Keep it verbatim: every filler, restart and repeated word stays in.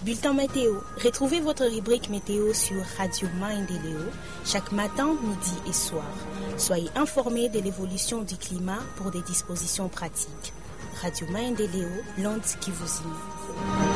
Bulletin météo. Retrouvez votre rubrique météo sur Radio Maendeleo chaque matin, midi et soir. Soyez informés de l'évolution du climat pour des dispositions pratiques. Radio Maendeleo, l'onde qui vous unit.